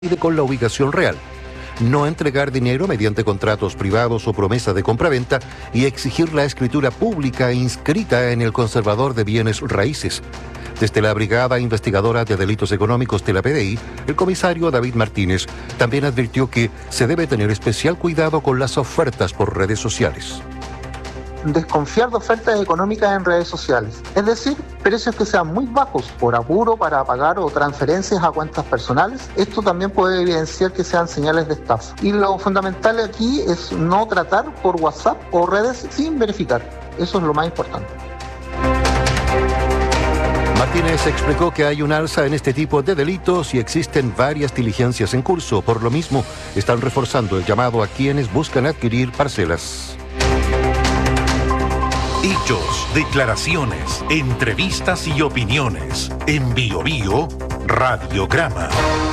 con la ubicación real. No entregar dinero mediante contratos privados o promesa de compraventa y exigir la escritura pública inscrita en el conservador de bienes raíces. Desde la Brigada Investigadora de Delitos Económicos de la PDI, el comisario David Martínez también advirtió que se debe tener especial cuidado con las ofertas por redes sociales. Desconfiar de ofertas económicas en redes sociales, es decir, precios que sean muy bajos por apuro para pagar o transferencias a cuentas personales. Esto también puede evidenciar que sean señales de estafa. Y lo fundamental aquí es no tratar por WhatsApp o redes sin verificar. Eso es lo más importante. Martínez explicó que hay un alza en este tipo de delitos y existen varias diligencias en curso. Por lo mismo, están reforzando el llamado a quienes buscan adquirir parcelas. Hechos, declaraciones, entrevistas y opiniones. En Bio Bio, Radiograma.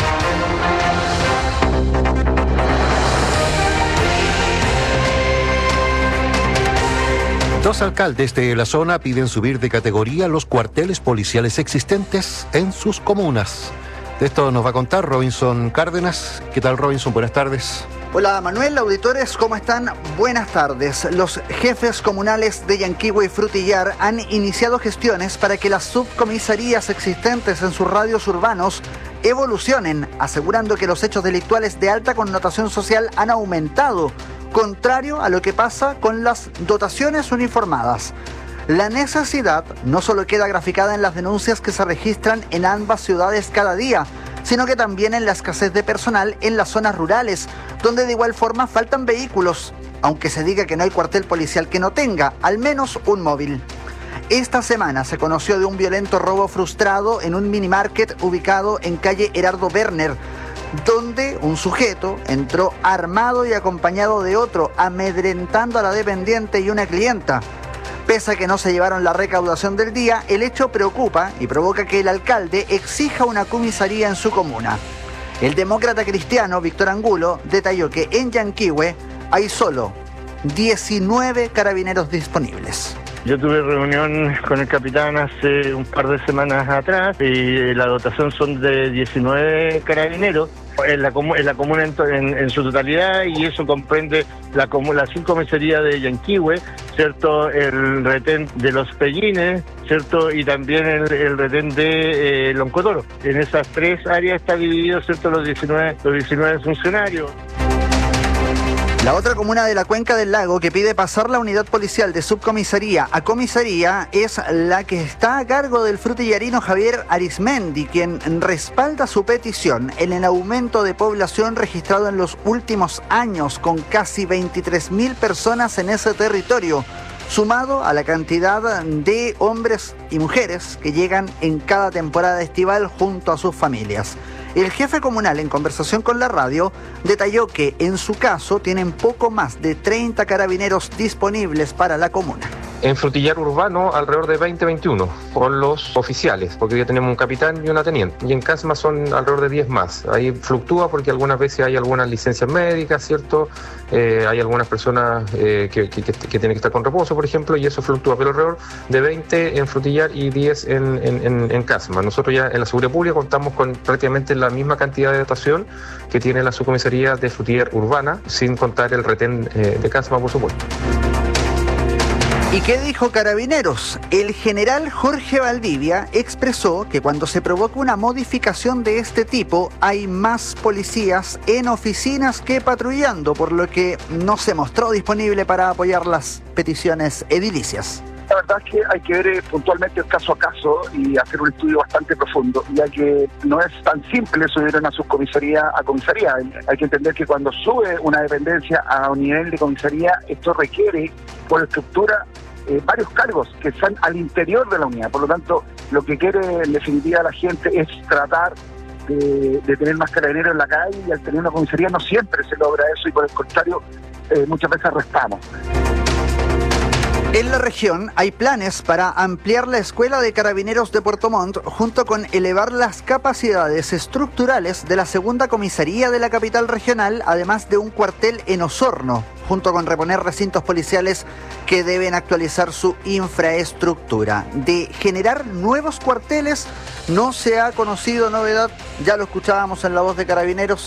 Dos alcaldes de la zona piden subir de categoría los cuarteles policiales existentes en sus comunas. De esto nos va a contar Robinson Cárdenas. ¿Qué tal, Robinson? Buenas tardes. Hola Manuel, auditores, ¿cómo están? Buenas tardes. Los jefes comunales de Yanquihue y Frutillar han iniciado gestiones para que las subcomisarías existentes en sus radios urbanos evolucionen, asegurando que los hechos delictuales de alta connotación social han aumentado, contrario a lo que pasa con las dotaciones uniformadas. La necesidad no solo queda graficada en las denuncias que se registran en ambas ciudades cada día, sino que también en la escasez de personal en las zonas rurales, donde de igual forma faltan vehículos, aunque se diga que no hay cuartel policial que no tenga al menos un móvil. Esta semana se conoció de un violento robo frustrado en un minimarket ubicado en calle Herardo Werner, donde un sujeto entró armado y acompañado de otro, amedrentando a la dependiente y una clienta. Pese a que no se llevaron la recaudación del día, el hecho preocupa y provoca que el alcalde exija una comisaría en su comuna. El demócrata cristiano Víctor Angulo detalló que en Yanquihue hay solo 19 carabineros disponibles. Yo tuve reunión con el capitán hace un par de semanas atrás y la dotación son de 19 carabineros en la comuna en su totalidad, y eso comprende las 5 comisarías de Yanquihue, ¿cierto? El retén de Los Pellines, ¿cierto? Y también el retén de Loncotoro. En esas 3 áreas está dividido, ¿cierto? Los 19 funcionarios. La otra comuna de la Cuenca del Lago que pide pasar la unidad policial de subcomisaría a comisaría es la que está a cargo del frutillarino Javier Arismendi, quien respalda su petición en el aumento de población registrado en los últimos años, con casi 23.000 personas en ese territorio, sumado a la cantidad de hombres y mujeres que llegan en cada temporada estival junto a sus familias. El jefe comunal, en conversación con la radio, detalló que en su caso tienen poco más de 30 carabineros disponibles para la comuna. En Frutillar Urbano alrededor de 20-21 con los oficiales, porque ya tenemos un capitán y una teniente. Y en Casma son alrededor de 10 más. Ahí fluctúa porque algunas veces hay algunas licencias médicas, ¿cierto? Hay algunas personas que tienen que estar con reposo, por ejemplo, y eso fluctúa. Pero alrededor de 20 en Frutillar y 10 en Casma. Nosotros ya en la seguridad pública contamos con prácticamente la misma cantidad de dotación que tiene la subcomisaría de Frutillar Urbana, sin contar el retén de Casma, por supuesto. ¿Y qué dijo Carabineros? El general Jorge Valdivia expresó que cuando se provoca una modificación de este tipo hay más policías en oficinas que patrullando, por lo que no se mostró disponible para apoyar las peticiones edilicias. La verdad es que hay que ver puntualmente el caso a caso y hacer un estudio bastante profundo, ya que no es tan simple subir una subcomisaría a comisaría. Hay que entender que cuando sube una dependencia a un nivel de comisaría, esto requiere por estructura varios cargos que están al interior de la unidad. Por lo tanto, lo que quiere en definitiva la gente es tratar de tener más carabineros en la calle, y al tener una comisaría no siempre se logra eso, y por el contrario muchas veces restamos. En la región hay planes para ampliar la Escuela de Carabineros de Puerto Montt junto con elevar las capacidades estructurales de la segunda comisaría de la capital regional, además de un cuartel en Osorno, junto con reponer recintos policiales que deben actualizar su infraestructura. De generar nuevos cuarteles no se ha conocido novedad, ya lo escuchábamos en la voz de Carabineros.